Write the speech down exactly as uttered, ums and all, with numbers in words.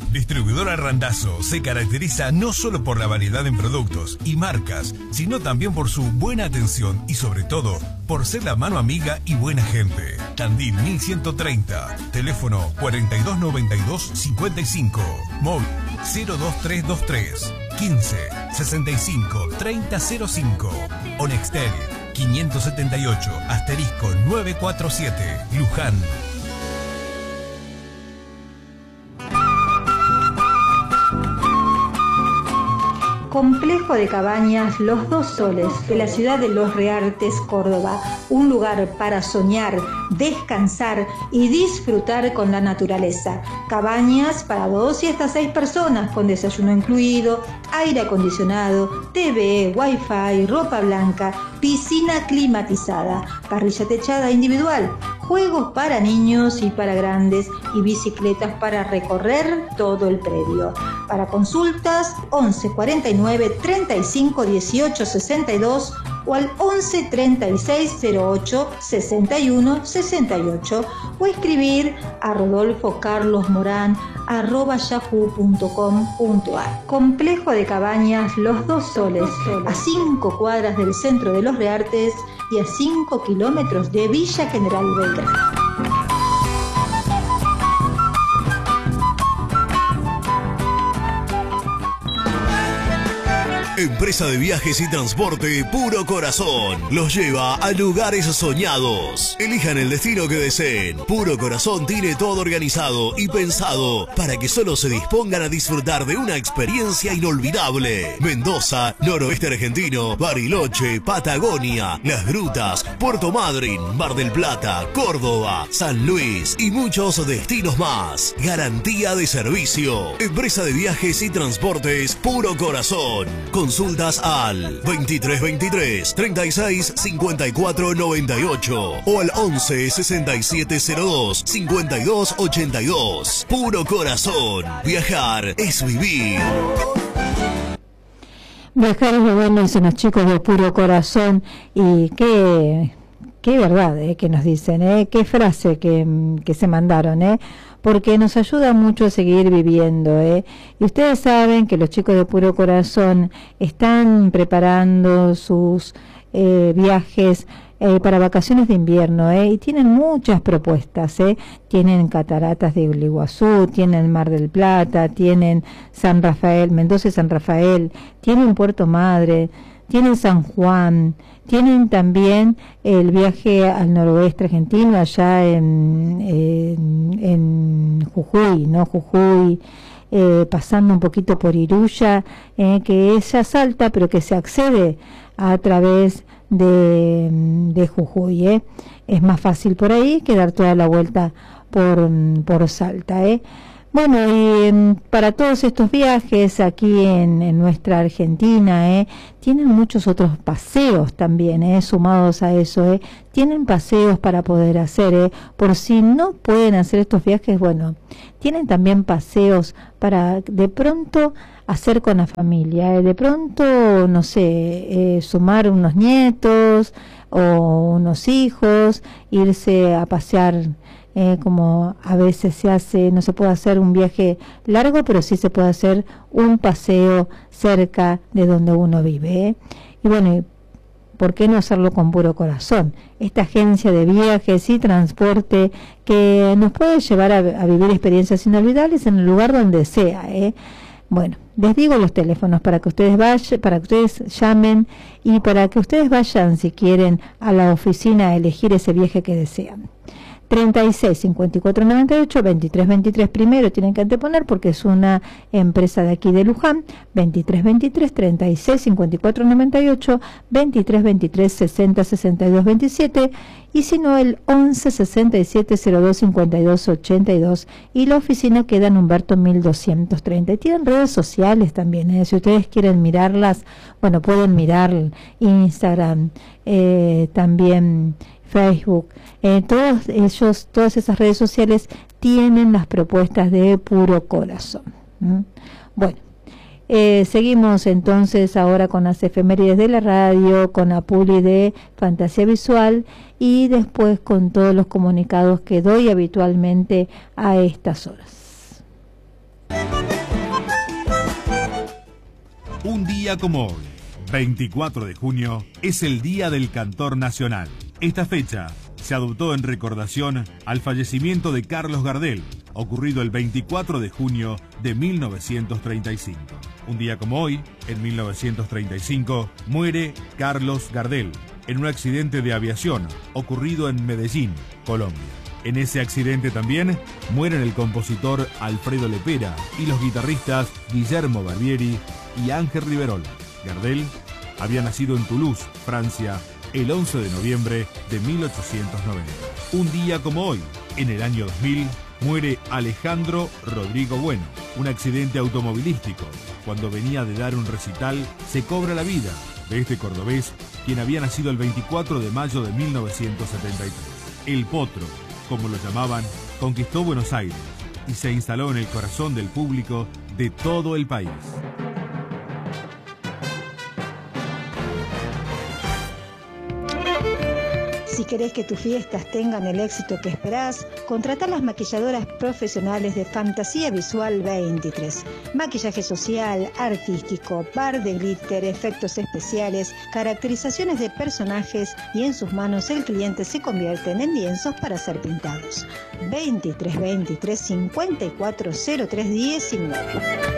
Distribuidora Randazzo se caracteriza no solo por la variedad en productos y marcas, sino también por su buena atención y sobre todo por ser la mano amiga y buena gente. Tandil mil ciento treinta, teléfono cuarenta y dos noventa y dos cincuenta y cinco, móvil cero dos tres dos tres quince sesenta y cinco treinta cero cinco, Onextel quinientos setenta y ocho asterisco novecientos cuarenta y siete, Luján. Complejo de Cabañas Los Dos Soles, de la ciudad de Los Reartes, Córdoba. Un lugar para soñar, descansar y disfrutar con la naturaleza. Cabañas para dos y hasta seis personas, con desayuno incluido, aire acondicionado, T V, wifi, ropa blanca, piscina climatizada, parrilla techada individual, juegos para niños y para grandes y bicicletas para recorrer todo el predio. Para consultas, once cuarenta y nueve treinta y cinco dieciocho sesenta y dos o al once treinta y seis cero ocho sesenta y uno sesenta y ocho o escribir a rodolfo carlos morán arroba yahoo punto com punto ar. Complejo de Cabañas Los Dos Soles, a cinco cuadras del centro de Los Reartes y a cinco kilómetros de Villa General Belgrano. Empresa de viajes y transporte Puro Corazón los lleva a lugares soñados. Elijan el destino que deseen. Puro Corazón tiene todo organizado y pensado para que solo se dispongan a disfrutar de una experiencia inolvidable. Mendoza, noroeste argentino, Bariloche, Patagonia, Las Grutas, Puerto Madryn, Mar del Plata, Córdoba, San Luis y muchos destinos más. Garantía de servicio. Empresa de viajes y transportes Puro Corazón. Consultas al veintitrés veintitrés treinta y seis cincuenta y cuatro noventa y ocho o al once sesenta y siete cero dos cincuenta y dos ochenta y dos. Puro Corazón. Viajar es vivir. Viajar es lo bueno, dicen los chicos de Puro Corazón. Y qué, qué verdad eh, que nos dicen, eh, qué frase que, que se mandaron, eh. porque nos ayuda mucho a seguir viviendo, ¿eh? Y ustedes saben que los chicos de Puro Corazón están preparando sus eh, viajes eh, para vacaciones de invierno, ¿eh? Y tienen muchas propuestas, ¿eh? Tienen cataratas de Iguazú, tienen Mar del Plata, tienen San Rafael, Mendoza y San Rafael, tienen Puerto Madre, tienen San Juan, tienen también el viaje al noroeste argentino, allá en, en, en Jujuy, ¿no? Jujuy, eh, pasando un poquito por Iruya, eh, que es ya Salta, pero que se accede a través de, de Jujuy, ¿eh? Es más fácil por ahí que dar toda la vuelta por, por Salta, ¿eh? Bueno, y eh, para todos estos viajes aquí en, en nuestra Argentina, eh, tienen muchos otros paseos también, eh, sumados a eso, eh, tienen paseos para poder hacer, eh, por si no pueden hacer estos viajes, bueno, tienen también paseos para de pronto hacer con la familia, eh, de pronto, no sé, eh, sumar unos nietos o unos hijos, irse a pasear. Eh, como a veces se hace, no se puede hacer un viaje largo, pero sí se puede hacer un paseo cerca de donde uno vive, ¿eh? Y bueno, ¿por qué no hacerlo con Puro Corazón? Esta agencia de viajes y transporte que nos puede llevar a, a vivir experiencias inolvidables en el lugar donde sea, ¿eh? Bueno, les digo los teléfonos para que ustedes vayan, para que ustedes llamen y para que ustedes vayan, si quieren, a la oficina a elegir ese viaje que desean. treinta y seis cincuenta y cuatro noventa y ocho, veintitrés veintitrés primero tienen que anteponer porque es una empresa de aquí de Luján, veintitrés veintitrés treinta y seis cincuenta y cuatro noventa y ocho, veintitrés veintitrés sesenta sesenta y dos veintisiete y si no el once sesenta y siete cero dos cincuenta y dos ochenta y dos y la oficina queda en Humberto mil doscientos treinta y tienen redes sociales también, ¿eh? Si ustedes quieren mirarlas, bueno, pueden mirar Instagram, eh, también Facebook, eh, todos ellos, todas esas redes sociales tienen las propuestas de Puro Corazón. ¿Mm? Bueno, eh, seguimos entonces ahora con las efemérides de la radio, con la publi de Fantasía Visual y después con todos los comunicados que doy habitualmente a estas horas. Un día como hoy, veinticuatro de junio, es el Día del Cantor Nacional. Esta fecha se adoptó en recordación al fallecimiento de Carlos Gardel, ocurrido el veinticuatro de junio de mil novecientos treinta y cinco. Un día como hoy, en mil novecientos treinta y cinco, muere Carlos Gardel en un accidente de aviación ocurrido en Medellín, Colombia. En ese accidente también mueren el compositor Alfredo Lepera y los guitarristas Guillermo Barbieri y Ángel Riverola. Gardel había nacido en Toulouse, Francia, el once de noviembre de mil ochocientos noventa. Un día como hoy, en el año dos mil, muere Alejandro Rodrigo Bueno. Un accidente automovilístico. Cuando venía de dar un recital, se cobra la vida de este cordobés, quien había nacido el veinticuatro de mayo de mil novecientos setenta y tres. El Potro, como lo llamaban, conquistó Buenos Aires y se instaló en el corazón del público de todo el país. Si querés que tus fiestas tengan el éxito que esperás, contratá las maquilladoras profesionales de Fantasía Visual veintitrés. Maquillaje social, artístico, bar de glitter, efectos especiales, caracterizaciones de personajes y en sus manos el cliente se convierte en lienzos para ser pintados. veintitrés veintitrés cincuenta y cuatro cero tres diecinueve.